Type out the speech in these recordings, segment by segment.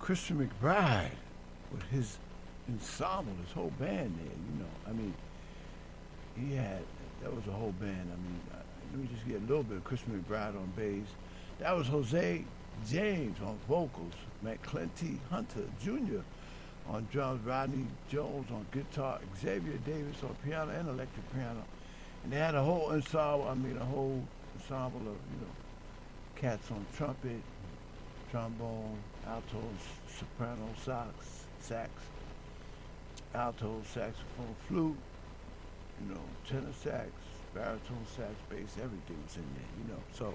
Christian McBride with his ensemble, his whole band there. I mean, he had that was a whole band. I mean, let me just get a little bit of Christian McBride on bass. That was Jose James on vocals, McClinty Hunter Jr. on drums, Rodney Jones on guitar, Xavier Davis on piano and electric piano. And they had a whole ensemble, a whole ensemble of, cats on trumpet, trombone, alto, soprano, sax, alto, saxophone, flute, tenor sax, baritone sax, bass, everything was in there.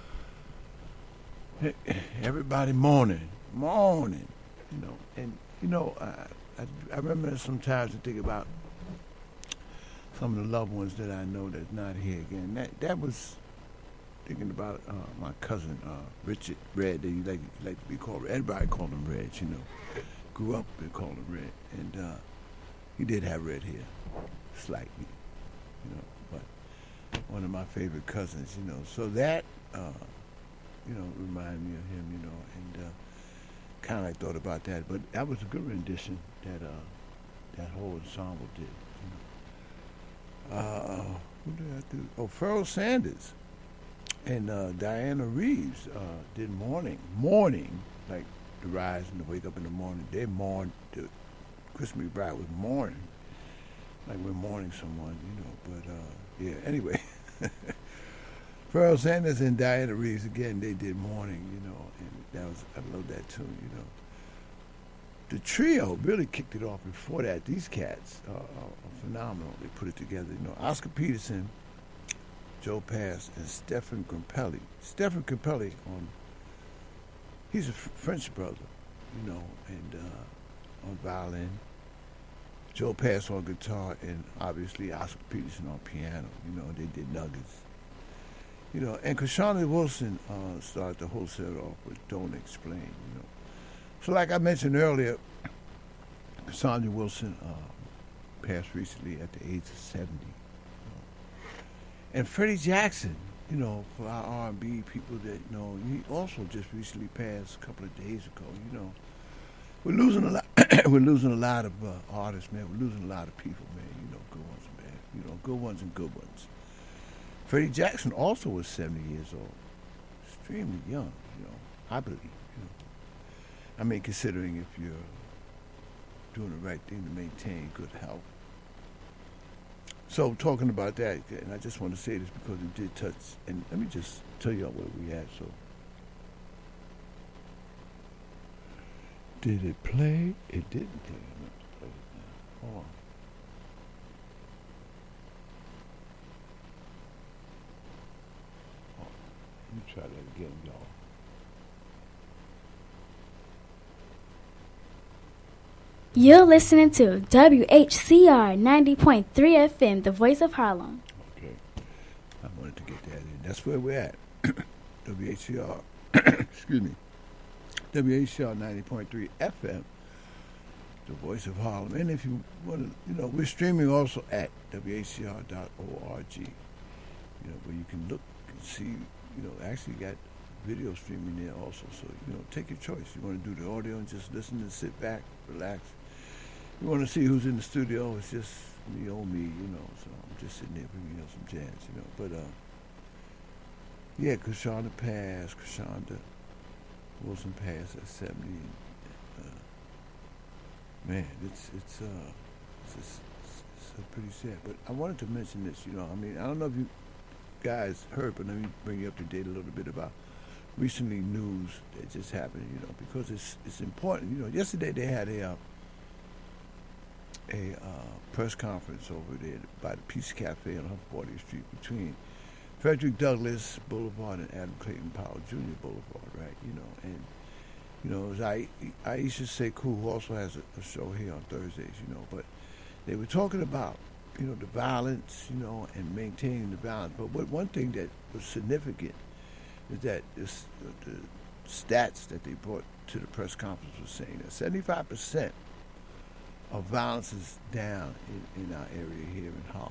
So everybody mourning, and I remember sometimes to think about some of the loved ones that I know that's not here again. That was thinking about my cousin Richard Red. That he like to be called. Everybody called him Red. Grew up and called him Red, and he did have red hair, slightly, but one of my favorite cousins. So that reminded me of him. And kind of like thought about that. But that was a good rendition that whole ensemble did. What did I do? Oh, Pharoah Sanders and Diana Reeves did Morning, like the rise and the wake up in the morning. They mourned. Chris McBride was mourning, like we're mourning someone, But yeah, anyway, Pharoah Sanders and Diana Reeves again. They did Morning, and I love that tune, The trio really kicked it off before that. These cats are phenomenal. They put it together. Oscar Peterson, Joe Pass, and Stephen Grappelli. Stephen Grappelli he's a French brother, and on violin. Joe Pass on guitar, and obviously Oscar Peterson on piano. They did Nuggets. And Kashana Wilson started the whole set off with Don't Explain, So like I mentioned earlier, Cassandra Wilson passed recently at the age of 70. And Freddie Jackson, for our R&B people that know, he also just recently passed a couple of days ago, We're losing a lot. We're losing a lot of artists, man. We're losing a lot of people, man. Good ones and bad. Good ones and good ones. Freddie Jackson also was 70 years old. Extremely young, I believe. Considering if you're doing the right thing to maintain good health. So talking about that, and I just want to say this because it did touch, and let me just tell y'all where we at. So, did it play? It didn't play. I'm going to play it now. Hold on. Let me try that again, y'all. You're listening to WHCR 90.3 FM, the voice of Harlem. Okay. I wanted to get that in. That's where we're at. WHCR. Excuse me. WHCR 90.3 FM, the voice of Harlem. And if you want to, we're streaming also at WHCR.org, where you can look and see, actually got video streaming there also. So, take your choice. You want to do the audio and just listen and sit back, relax. You want to see who's in the studio, it's just me, so I'm just sitting there bringing some jazz, But, yeah, Kashonda Wilson passed at 70. Man, it's pretty sad. But I wanted to mention this, I don't know if you guys heard, but let me bring you up to date a little bit about recently news that just happened, because it's important. Yesterday they had a press conference over there by the Peace Cafe on 140th Street between Frederick Douglass Boulevard and Adam Clayton Powell Jr. Boulevard, right? It was Aisha Sekou, who also has a show here on Thursdays, but they were talking about, the violence, and maintaining the balance. But one thing that was significant is that the stats that they brought to the press conference was saying that 75% of violence is down in our area here in Harlem.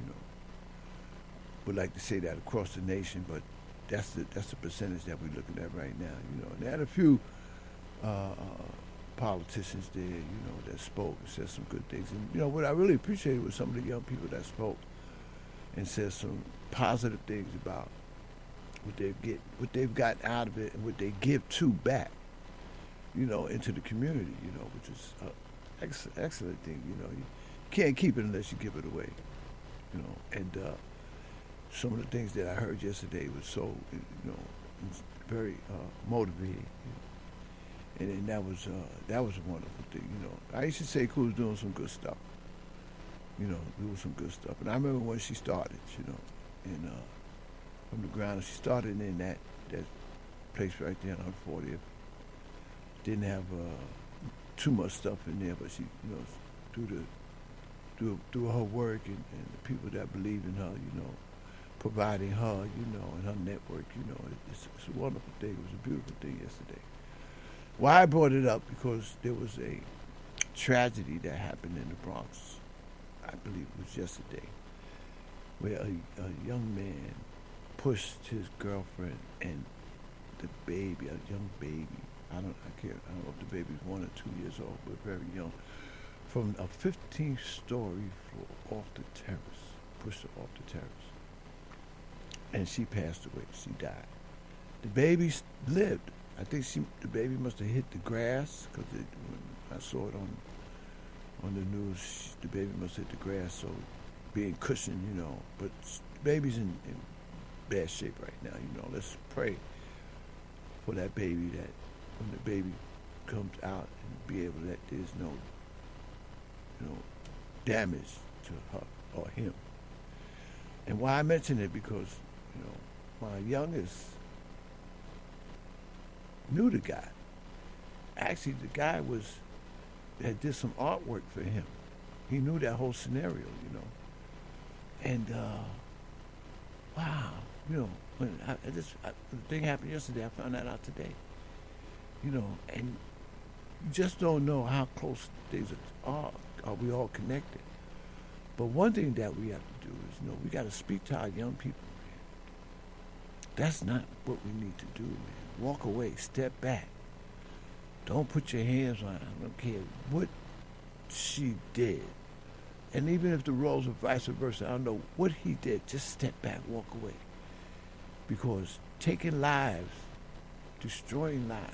Would like to say that across the nation, but that's the percentage that we're looking at right now. And they had a few politicians there, that spoke and said some good things. And, what I really appreciated was some of the young people that spoke and said some positive things about what they've got out of it and what they give to back, into the community, which is an excellent thing. You can't keep it unless you give it away, and some of the things that I heard yesterday was so, very motivating. And that was a wonderful thing. I used to say Cool was doing some good stuff. Doing some good stuff. And I remember when she started, and from the ground, she started in that place right there on 40th. Didn't have too much stuff in there, but she, through her work and the people that believe in her, providing her, and her network, it's a wonderful thing. It was a beautiful thing yesterday. Why I brought it up, because there was a tragedy that happened in the Bronx, I believe it was yesterday, where a young man pushed his girlfriend and the baby, a young baby, I don't know if the baby's 1 or 2 years old, but very young, from a 15th story floor off the terrace, pushed her off the terrace. And she passed away. She died. The baby lived. I think the baby must have hit the grass, because I saw it on the news. The baby must have hit the grass, so being cushioned, But the baby's in bad shape right now, Let's pray for that baby, that when the baby comes out and be able that there's no, damage to her or him. And why I mention it, because, my youngest knew the guy. Actually, the guy had did some artwork for him. He knew that whole scenario, And, wow, when the thing happened yesterday, I found that out today. And you just don't know how close things are we all connected. But one thing that we have to do is, we got to speak to our young people, man. That's not what we need to do, man. Walk away, step back. Don't put your hands on her. I don't care what she did. And even if the roles are vice versa, I don't know what he did. Just step back, walk away. Because taking lives, destroying lives,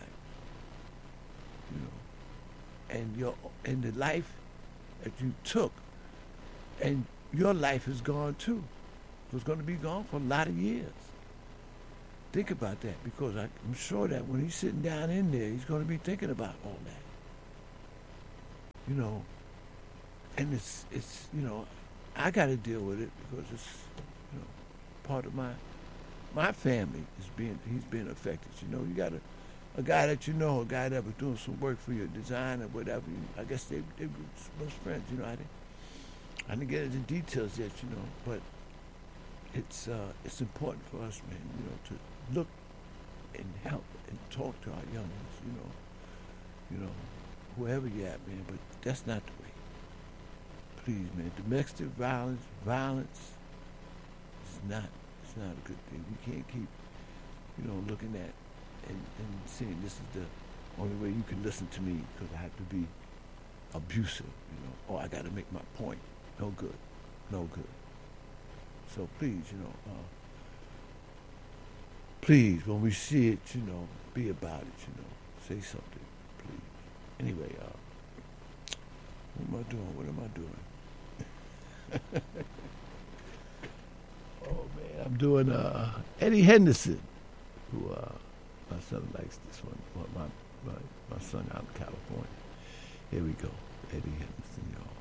and the life that you took, and your life is gone too. It's going to be gone for a lot of years. Think about that, because I'm sure that when he's sitting down in there, he's going to be thinking about all that. And it's I got to deal with it, because it's part of my family he's being affected. You got a guy that a guy that was doing some work for your design or whatever. I guess they were friends. I didn't get into details yet, but it's important for us, man, to look and help and talk to our young ones, whoever you at, man. But that's not the way. Please, man, domestic violence is not a good thing. We can't keep, looking at and saying this is the only way you can listen to me, because I have to be abusive, or I got to make my point. No good. So please, please, when we see it, be about it, say something, please. Anyway, what am I doing? Oh man, I'm doing Eddie Henderson, who my son likes this one. Well, my son out in California. Here we go, Eddie Henderson, y'all.